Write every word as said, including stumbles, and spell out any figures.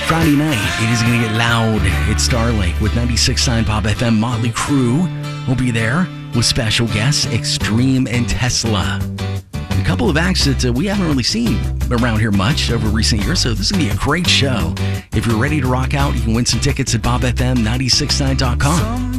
Friday night, it is going to get loud. It's Starlink with ninety-six point nine Pop F M. Motley Crue will be there with special guests, Extreme and Tesla. A couple of acts that uh, we haven't really seen around here much over recent years, so this is going to be a great show. If you're ready to rock out, you can win some tickets at pop f m nine six nine dot com.